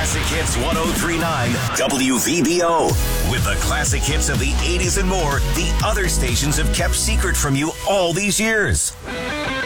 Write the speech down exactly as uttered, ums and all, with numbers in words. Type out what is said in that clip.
Classic Hits one oh three point nine W V B O. With the classic hits of the eighties and more, the other stations have kept secret from you all these years.